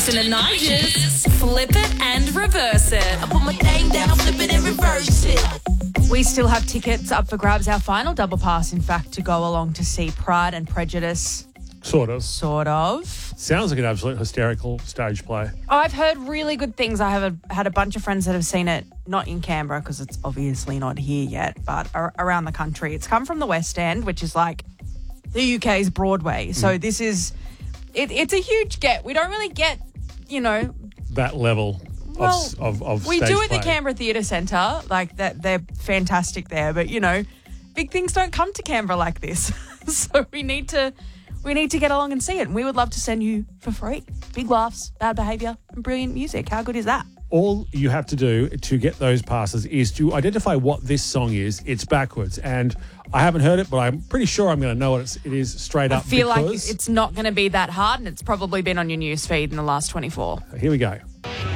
Kristen and Nigel. Flip it and reverse it. I put my thing down, flip it and reverse it. We still have tickets up for grabs. Our final double pass, in fact, to go along to see Pride and Prejudice. Sort of. Sounds like an absolute hysterical stage play. I've heard really good things. I have had a bunch of friends that have seen it, not in Canberra because it's obviously not here yet, but around the country. It's come from the West End, which is like the UK's Broadway. So this is, it's a huge get. We don't really get, that level of we stage do at play. the Canberra Theatre Centre, like that. They're fantastic there, but big things don't come to Canberra like this. So we need to get along and see it. And we would love to send you for free. Big laughs, bad behaviour, and brilliant music. How good is that? All you have to do to get those passes is to identify what this song is. It's backwards, and I haven't heard it, but I'm pretty sure I'm going to know what it is straight up. I feel like it's not going to be that hard, and it's probably been on your news feed in the last 24. Here we go.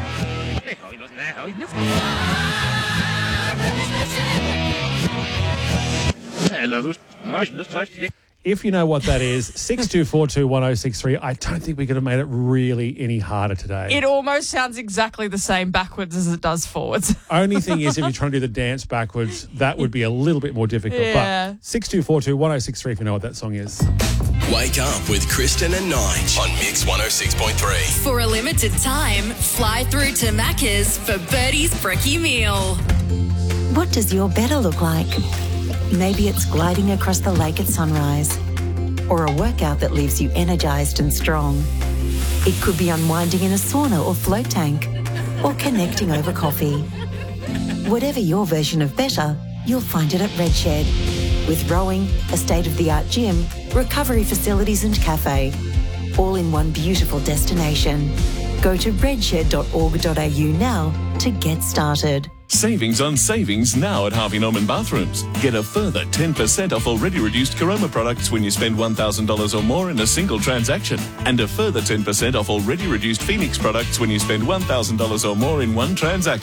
If you know what that is, 62421063. I don't think we could have made it really any harder today. It almost sounds exactly the same backwards as it does forwards. Only thing is, if you're trying to do the dance backwards, that would be a little bit more difficult. Yeah. But 62421063 if you know what that song is. Wake up with Kristen and Nige on Mix 106.3. For a limited time, fly through to Macca's for Birdie's Brekkie Meal. What does your better look like? Maybe it's gliding across the lake at sunrise, or a workout that leaves you energized and strong. It could be unwinding in a sauna or float tank, or connecting over coffee. Whatever your version of better, you'll find it at Red Shed. With rowing, a state-of-the-art gym, recovery facilities and cafe, all in one beautiful destination. Go to redshed.org.au now to get started. Savings on savings now at Harvey Norman Bathrooms. Get a further 10% off already reduced Caroma products when you spend $1,000 or more in a single transaction. And a further 10% off already reduced Phoenix products when you spend $1,000 or more in one transaction.